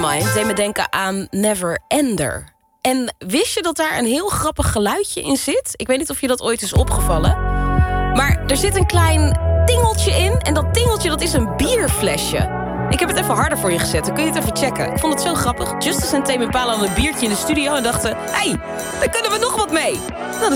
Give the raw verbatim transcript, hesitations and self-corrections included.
Nevermind deed me denken aan Never Ender. En wist je dat daar een heel grappig geluidje in zit? Ik weet niet of je dat ooit is opgevallen. Maar er zit een klein tingeltje in. En dat tingeltje, dat is een bierflesje. Ik heb het even harder voor je gezet, dan kun je het even checken. Ik vond het zo grappig. Justice en Tame Impala hadden een biertje in de studio en dachten... hé, hey, daar kunnen we nog wat mee. Nou,